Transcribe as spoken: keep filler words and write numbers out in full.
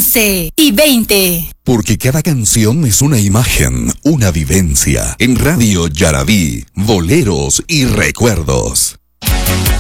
once y veinte. Porque cada canción es una imagen, una vivencia. En Radio Yarabí, boleros y recuerdos.